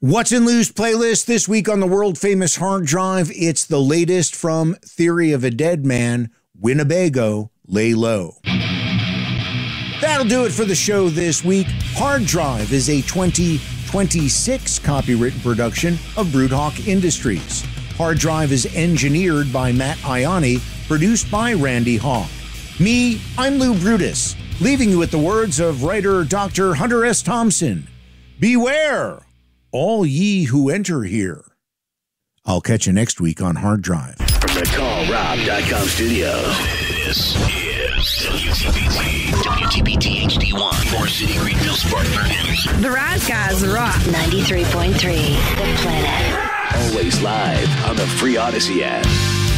What's in Lou's playlist this week on the world-famous hard drive? It's the latest from Theory of a Dead Man, Winnebago, Lay Low. That'll do it for the show this week. Hard Drive is a 2026 copywritten production of Broodhawk Industries. Hard Drive is engineered by Matt Ianni, produced by Randy Hawk. Me, I'm Lou Brutus, leaving you with the words of writer Dr. Hunter S. Thompson. Beware, all ye who enter here. I'll catch you next week on Hard Drive. From the CallRob.com studios, this is WTBT HD1, Forest City, Greenville, Spartanburg. The Rise Guys rock. 93.3, The Planet. Always live on the free Odyssey app.